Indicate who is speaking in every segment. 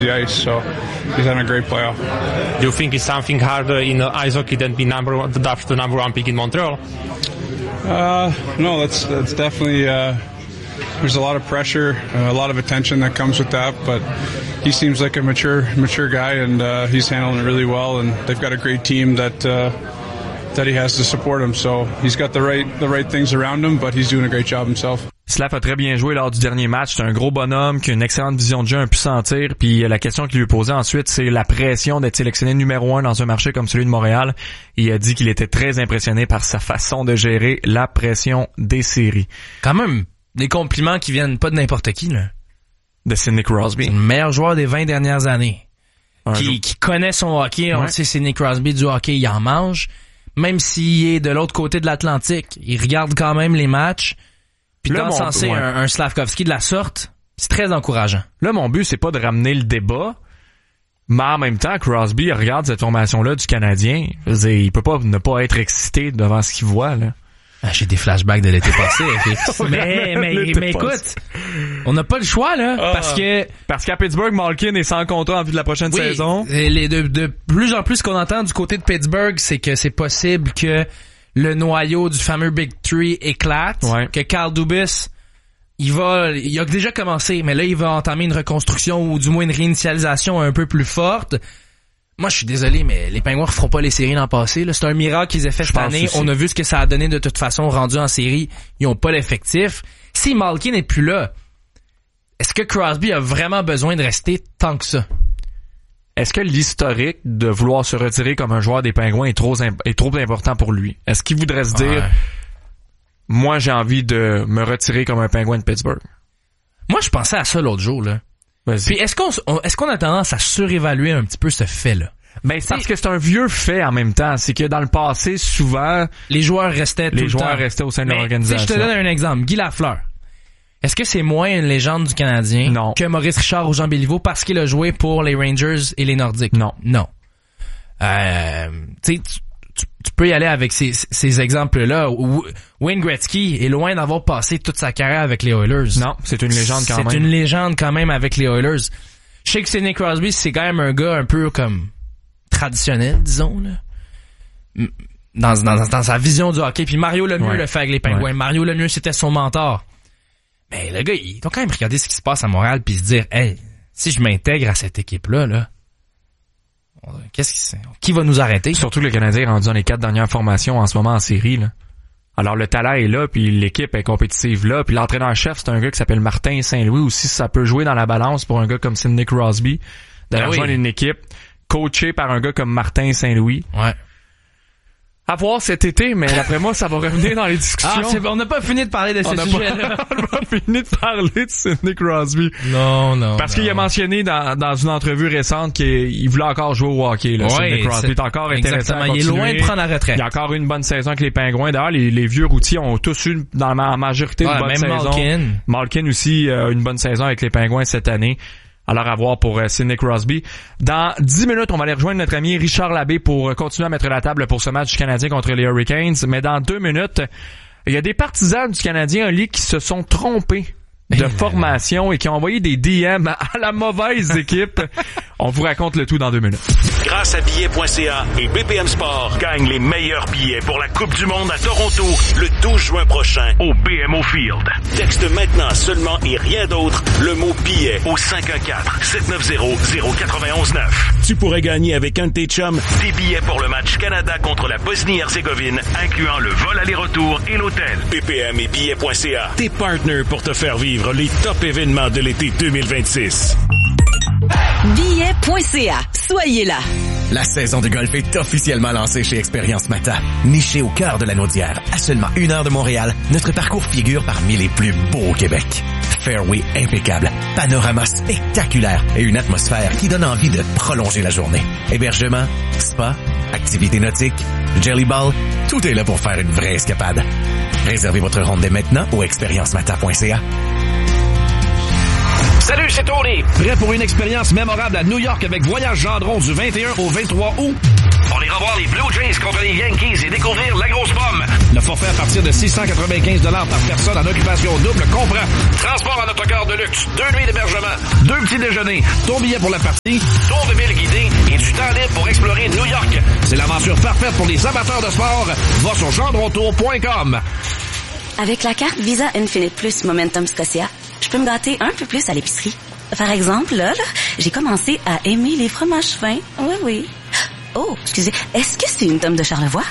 Speaker 1: the ice, so he's having a great playoff.
Speaker 2: Do you think it's something harder in ice hockey than be the number one pick in Montreal?
Speaker 1: No, that's definitely. There's a lot of pressure, a lot of attention that comes with that, but he seems like a mature guy, and he's handling it really well. And they've got a great team that he has to support him. So he's got the right things around him, but he's doing a great job himself.
Speaker 3: Slav a très bien joué lors du dernier match. C'est un gros bonhomme qui a une excellente vision de jeu, un pu sentir. Puis la question qu'il lui posait ensuite, c'est la pression d'être sélectionné numéro 1 dans un marché comme celui de Montréal. Il a dit qu'il était très impressionné par sa façon de gérer la pression des séries.
Speaker 4: Quand même, des compliments qui viennent pas de n'importe qui, là.
Speaker 3: De Sidney Crosby.
Speaker 4: C'est le meilleur joueur des 20 dernières années. Qui connaît son hockey. On sait Sidney Crosby du hockey, il en mange. Même s'il est de l'autre côté de l'Atlantique, il regarde quand même les matchs. Puis d'encenser un Slavkovski de la sorte, c'est très encourageant.
Speaker 3: Là, mon but, c'est pas de ramener le débat, mais en même temps, Crosby, il regarde cette formation-là du Canadien. Je veux dire, il peut pas ne pas être excité devant ce qu'il voit, là.
Speaker 4: J'ai des flashbacks de l'été passé. mais écoute, on n'a pas le choix, là,
Speaker 3: parce qu'à Pittsburgh, Malkin est sans contrat en vue de la prochaine saison.
Speaker 4: De plus en plus, ce qu'on entend du côté de Pittsburgh, c'est que c'est possible que le noyau du fameux Big Three éclate, que Carl Dubas, il a déjà commencé, mais là, il va entamer une reconstruction ou du moins une réinitialisation un peu plus forte. Moi, je suis désolé, mais les Pingouins ne feront pas les séries l'an passé. Là. C'est un miracle qu'ils aient fait cette année. On a vu ce que ça a donné de toute façon. Rendu en série, ils n'ont pas l'effectif. Si Malkin n'est plus là, est-ce que Crosby a vraiment besoin de rester tant que ça?
Speaker 3: Est-ce que l'historique de vouloir se retirer comme un joueur des Pingouins est trop important pour lui? Est-ce qu'il voudrait se dire, moi, j'ai envie de me retirer comme un Pingouin de Pittsburgh?
Speaker 4: Moi, je pensais à ça l'autre jour, là.
Speaker 3: Vas-y.
Speaker 4: Puis est-ce qu'on a tendance à surévaluer un petit peu ce fait-là?
Speaker 3: Ben, c'est parce que c'est un vieux fait en même temps. C'est que dans le passé, souvent,
Speaker 4: les joueurs restaient
Speaker 3: restaient au sein de l'organisation.
Speaker 4: Je te donne un exemple. Guy Lafleur. Est-ce que c'est moins une légende du Canadien que Maurice Richard ou Jean Béliveau parce qu'il a joué pour les Rangers et les Nordiques?
Speaker 3: Non.
Speaker 4: Tu peux y aller avec ces exemples-là. Wayne Gretzky est loin d'avoir passé toute sa carrière avec les Oilers.
Speaker 3: Non, c'est une légende quand même.
Speaker 4: C'est une légende quand même avec les Oilers. Je sais que Sidney Crosby, c'est quand même un gars un peu comme traditionnel, disons, là. Dans sa vision du hockey. Puis Mario Lemieux le fait avec les Pingouins. Ouais. Mario Lemieux, c'était son mentor. Mais le gars, il doit quand même regarder ce qui se passe à Montréal puis se dire, hey, si je m'intègre à cette équipe-là, là, qui va nous arrêter?
Speaker 3: Surtout que le Canadien est rendu dans les 4 dernières formations en ce moment en série, là. Alors le talent est là, puis l'équipe est compétitive là, puis l'entraîneur-chef, c'est un gars qui s'appelle Martin Saint-Louis aussi, ça peut jouer dans la balance pour un gars comme Sidney Crosby, de rejoindre une équipe coachée par un gars comme Martin Saint-Louis.
Speaker 4: Ouais.
Speaker 3: À voir cet été, mais d'après moi, ça va revenir dans les discussions.
Speaker 4: On n'a pas fini de parler de ce sujet-là.
Speaker 3: On n'a pas fini de parler de Sidney Crosby.
Speaker 4: Non.
Speaker 3: Parce qu'il a mentionné dans une entrevue récente qu'il voulait encore jouer au hockey, là. Sidney Crosby est encore intéressant à continuer.
Speaker 4: Il est loin de prendre la retraite.
Speaker 3: Il a encore eu une bonne saison avec les Pingouins. D'ailleurs, les vieux routiers ont tous eu, dans la majorité, une bonne saison. Malkin aussi a une bonne saison avec les Pingouins cette année. Alors à voir pour Sidney Crosby. Dans 10 minutes, on va aller rejoindre notre ami Richard Labbé pour continuer à mettre la table pour ce match du Canadien contre les Hurricanes. Mais dans 2 minutes, il y a des partisans du Canadien en ligue qui se sont trompés de formation et qui ont envoyé des DM à la mauvaise équipe. On vous raconte le tout dans 2 minutes.
Speaker 5: Grâce à billets.ca et BPM Sport, gagne les meilleurs billets pour la Coupe du Monde à Toronto le 12 juin prochain au BMO Field. Texte maintenant seulement et rien d'autre le mot billet au 514-790-0919. Tu pourrais gagner avec un de tes chums des billets pour le match Canada contre la Bosnie-Herzégovine, incluant le vol aller-retour et l'hôtel. BPM et billets.ca, tes partners pour te faire vivre les top événements de l'été 2026.
Speaker 6: Billets.ca. Soyez là.
Speaker 7: La saison de golf est officiellement lancée chez Expérience Mata. Niché au cœur de la Naudière, à seulement 1 heure de Montréal, notre parcours figure parmi les plus beaux au Québec. Fairway impeccable, panorama spectaculaire et une atmosphère qui donne envie de prolonger la journée. Hébergement, spa, activités nautiques, jelly ball, tout est là pour faire une vraie escapade. Réservez votre ronde dès maintenant au expériencemata.ca.
Speaker 8: Salut, c'est Tony. Prêt pour une expérience mémorable à New York avec Voyage Gendron du 21 au 23 août? On ira voir les Blue Jays contre les Yankees et découvrir la grosse pomme. Le forfait à partir de 695 $ par personne en occupation double comprend transport en autocar de luxe, 2 nuits d'hébergement, 2 petits déjeuners, ton billet pour la partie, tour de ville guidé et du temps libre pour explorer New York. C'est l'aventure parfaite pour les amateurs de sport. Va sur gendrontour.com.
Speaker 6: Avec la carte Visa Infinite Plus Momentum Scotia, je peux me gâter un peu plus à l'épicerie. Par exemple, là, j'ai commencé à aimer les fromages fins. Oui. Oh, excusez, est-ce que c'est une tome de Charlevoix?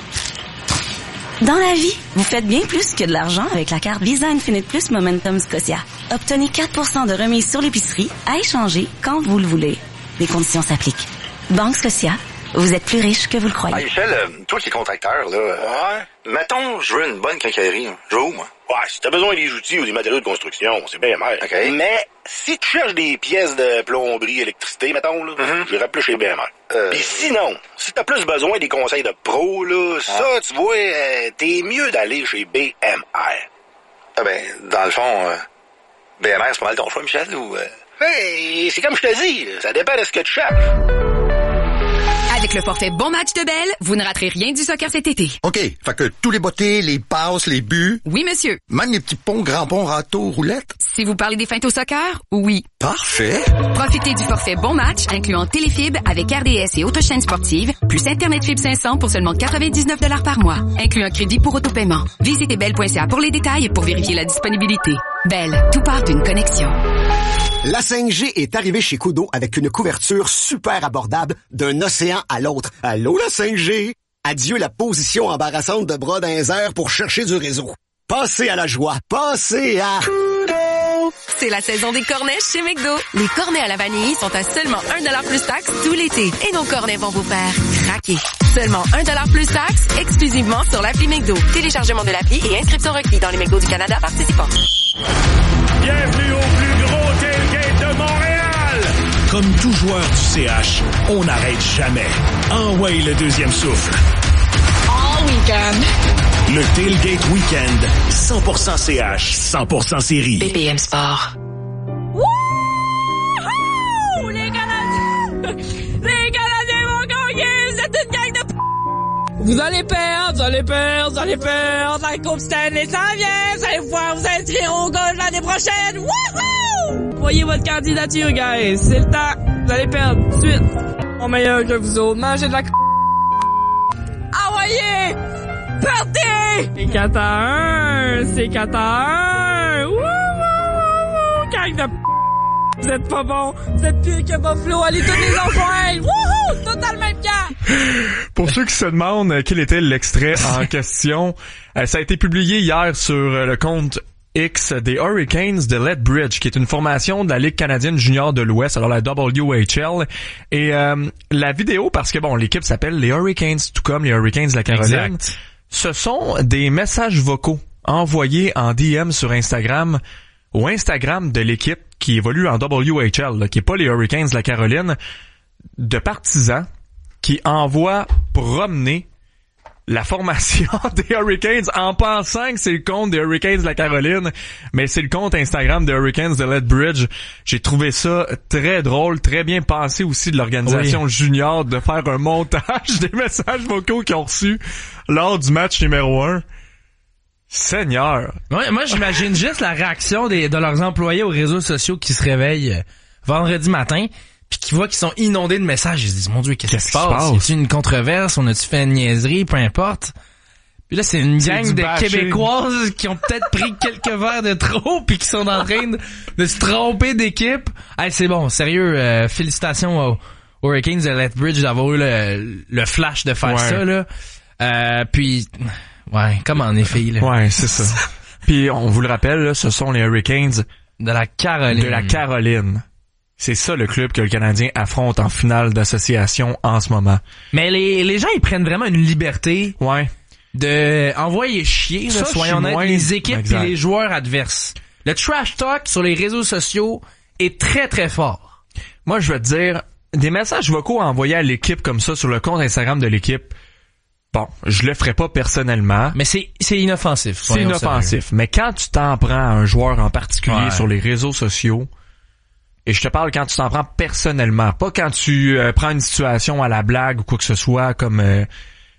Speaker 6: Dans la vie, vous faites bien plus que de l'argent avec la carte Visa Infinite Plus Momentum Scotia. Obtenez 4% de remise sur l'épicerie à échanger quand vous le voulez. Les conditions s'appliquent. Banque Scotia, vous êtes plus riche que vous le croyez.
Speaker 9: Hey Michel, toi qui es contracteur, là, mettons, je veux une bonne quincaillerie. Je veux où, moi?
Speaker 10: Ouais, si t'as besoin des outils ou des matériaux de construction, c'est bien BMR.
Speaker 9: OK.
Speaker 10: Mais si tu cherches des pièces de plomberie, électricité, mettons, là, j'irais plus chez BMR. Pis sinon, si t'as plus besoin des conseils de pro, là, ça, tu vois, t'es mieux d'aller chez BMR.
Speaker 9: Ah ben, dans le fond, BMR, c'est pas mal ton choix, Michel, ou...
Speaker 10: Hey, c'est comme je te dis, ça dépend de ce que tu cherches.
Speaker 11: Avec le forfait Bon Match de Bell, vous ne raterez rien du soccer cet été.
Speaker 12: OK, fait que tous les bottés, les passes, les buts...
Speaker 11: Oui, monsieur.
Speaker 12: Même les petits ponts, grands ponts, râteaux, roulettes?
Speaker 11: Si vous parlez des feintes au soccer, oui.
Speaker 12: Parfait.
Speaker 11: Profitez du forfait Bon Match, incluant Téléfibre avec RDS et autres chaînes sportives, plus Internet Fibre 500 pour seulement 99 $ par mois, inclut un crédit pour autopaiement. Visitez bell.ca pour les détails et pour vérifier la disponibilité. Bell, tout part d'une connexion.
Speaker 13: La 5G est arrivée chez Kudo avec une couverture super abordable d'un océan à l'autre. Allô, la 5G? Adieu la position embarrassante de bras dans les airs pour chercher du réseau. Passez à la joie. Passez à... Kudo!
Speaker 11: C'est la saison des cornets chez McDo. Les cornets à la vanille sont à seulement 1$ plus taxe tout l'été. Et nos cornets vont vous faire craquer. Seulement 1$ plus taxe, exclusivement sur l'appli McDo. Téléchargement de l'appli et inscription requis dans les McDo du Canada participants.
Speaker 5: Bienvenue au plus gros tailgate de Montréal!
Speaker 8: Comme tout joueur du CH, on n'arrête jamais. Envoie le deuxième souffle.
Speaker 11: All weekend.
Speaker 8: Le Tailgate Weekend. 100% CH, 100% série.
Speaker 11: BPM Sport.
Speaker 14: Wouhou! Les Canadiens! Les Canadiens vont gagner! Vous êtes une gang de p***! Vous allez perdre! La Coupe Stanley s'en vient! Vous allez pouvoir vous inscrire au golf l'année prochaine! Wouhou! Voyez votre candidature, guys! C'est le temps! Vous allez perdre tout de suite! On meilleur que vous autres! Mangez de la Envoyez! Partez! C'est 4-1! C'est 4-1! Wouhou! Gang de Vous êtes pas bon! Vous êtes pire que Buffalo! Allez tous les enjoindre! Wouhou! Tout dans le même cas!
Speaker 3: Pour ceux qui se demandent quel était l'extrait en question, ça a été publié hier sur le compte X des Hurricanes de Lethbridge, qui est une formation de la Ligue canadienne junior de l'Ouest, alors la WHL. Et la vidéo, parce que bon, l'équipe s'appelle les Hurricanes, tout comme les Hurricanes de la Caroline. Exact. Ce sont des messages vocaux envoyés en DM sur Instagram au Instagram de l'équipe qui évolue en WHL, là, qui est pas les Hurricanes de la Caroline, de partisans qui envoient promener la formation des Hurricanes en pensant que c'est le compte des Hurricanes de la Caroline, mais c'est le compte Instagram des Hurricanes de Lethbridge. J'ai trouvé ça très drôle, très bien pensé aussi de l'organisation junior de faire un montage des messages vocaux qu'ils ont reçus lors du match numéro 1. Seigneur!
Speaker 4: Ouais, moi, j'imagine juste la réaction de leurs employés aux réseaux sociaux qui se réveillent vendredi matin puis qui voient qu'ils sont inondés de messages. Ils se disent, mon Dieu, qu'est-ce qui se passe? Y a-t-il une controverse? On a-tu fait une niaiserie? Peu importe. Puis là, c'est une gang de Québécoises qui ont peut-être pris quelques verres de trop puis qui sont en train de se tromper d'équipe. Hey, c'est bon, sérieux, félicitations aux Hurricanes de Lethbridge d'avoir eu le flash de faire ça, là. Puis... ouais, comme en effet, là.
Speaker 3: Ouais, c'est ça. Puis on vous le rappelle, là, ce sont les Hurricanes
Speaker 4: de la Caroline.
Speaker 3: De la Caroline. C'est ça le club que le Canadien affronte en finale d'association en ce moment.
Speaker 4: Mais les gens, ils prennent vraiment une liberté de envoyer chier, là, soyons honnêtes, les équipes et les joueurs adverses. Le trash talk sur les réseaux sociaux est très très fort.
Speaker 3: Moi, je vais te dire, des messages vocaux envoyés à l'équipe comme ça sur le compte Instagram de l'équipe, bon, je le ferai pas personnellement.
Speaker 4: Mais c'est inoffensif.
Speaker 3: C'est inoffensif. Sérieux. Mais quand tu t'en prends à un joueur en particulier sur les réseaux sociaux, et je te parle quand tu t'en prends personnellement, pas quand tu prends une situation à la blague ou quoi que ce soit, comme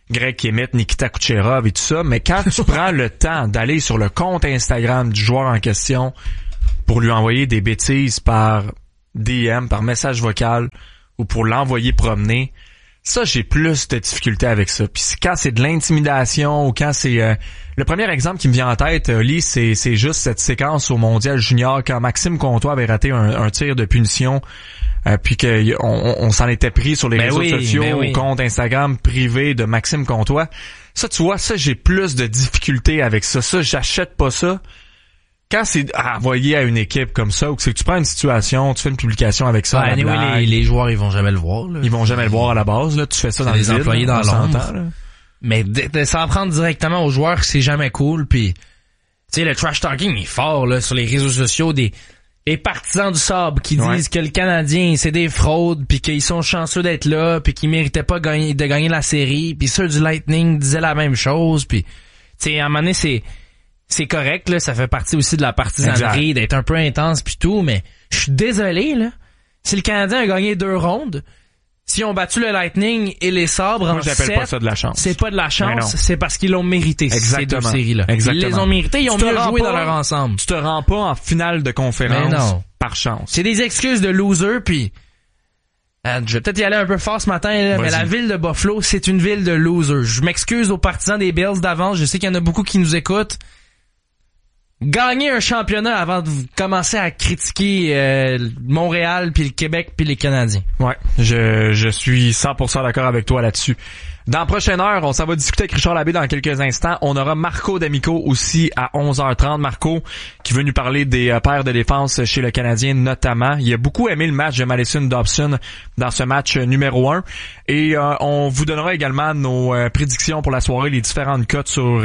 Speaker 3: Greg Kimmich, Nikita Kucherov et tout ça, mais quand tu prends le temps d'aller sur le compte Instagram du joueur en question pour lui envoyer des bêtises par DM, par message vocal ou pour l'envoyer promener, ça, j'ai plus de difficultés avec ça. Puis quand c'est de l'intimidation ou quand c'est... le premier exemple qui me vient en tête, Oli, c'est juste cette séquence au Mondial Junior quand Maxime Comtois avait raté un tir de punition puis qu'on s'en était pris sur les réseaux sociaux au compte Instagram privé de Maxime Comtois. Ça, tu vois, ça, j'ai plus de difficultés avec ça. Ça, j'achète pas ça. Quand c'est envoyé à une équipe comme ça, ou que c'est que tu prends une situation, tu fais une publication avec ça.
Speaker 4: Les joueurs, ils vont jamais le voir. Là.
Speaker 3: Ils vont jamais le voir à la base. Là, tu fais ça dans les
Speaker 4: employés dans l'ombre. Mais de s'en prendre directement aux joueurs, c'est jamais cool. Puis, tu sais, le trash talking est fort là sur les réseaux sociaux des partisans du Sabre qui disent que le Canadien c'est des fraudes, puis qu'ils sont chanceux d'être là, puis qu'ils méritaient pas de gagner la série. Puis ceux du Lightning disaient la même chose. Puis, tu sais, à un moment donné, c'est correct, là, ça fait partie aussi de la partisanerie, d'être un peu intense pis tout, mais je suis désolé, là. Si le Canadien a gagné 2 rondes, s'ils ont battu le Lightning et les Sabres en 7,
Speaker 3: j'appelle pas ça de la chance.
Speaker 4: C'est pas de la chance, c'est parce qu'ils l'ont mérité, ces 2 séries-là.
Speaker 3: Exactement.
Speaker 4: Ils les ont mérités, ils ont mieux joué dans leur ensemble.
Speaker 3: Tu te rends pas en finale de conférence par chance.
Speaker 4: C'est des excuses de loser, puis je vais peut-être y aller un peu fort ce matin, là, mais la ville de Buffalo, c'est une ville de losers. Je m'excuse aux partisans des Bills d'avance, je sais qu'il y en a beaucoup qui nous écoutent. Gagner un championnat avant de commencer à critiquer Montréal puis le Québec puis les Canadiens.
Speaker 3: Ouais, je suis 100% d'accord avec toi là-dessus. Dans la prochaine heure, on s'en va discuter avec Richard Labbé dans quelques instants. On aura Marco D'Amico aussi à 11h30. Marco qui veut nous parler des paires de défense chez le Canadien notamment. Il a beaucoup aimé le match de Madison Dobson dans ce match numéro 1. Et on vous donnera également nos prédictions pour la soirée, les différentes cotes sur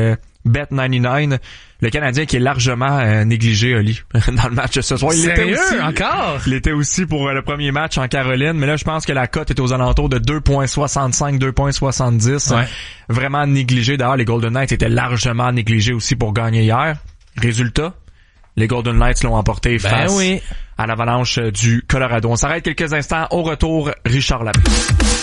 Speaker 3: Bet99. Le Canadien qui est largement négligé, Oli, dans le match de ce soir.
Speaker 4: Il était aussi, encore?
Speaker 3: Il était aussi pour le premier match en Caroline, mais là, je pense que la cote est aux alentours de 2.65, 2.70. Ouais. Vraiment négligé. D'ailleurs, les Golden Knights étaient largement négligés aussi pour gagner hier. Résultat, les Golden Knights l'ont emporté face à l'Avalanche du Colorado. On s'arrête quelques instants. Au retour, Richard Labbé.
Speaker 5: 100%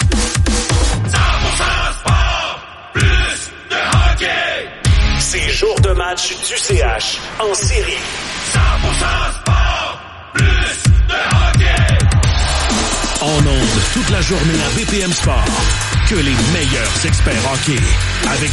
Speaker 5: sport, plus de hockey. C'est jour de match du CH en série. 100% sport, plus de hockey. En ondes toute la journée à BPM Sport. Que les meilleurs experts hockey. Avec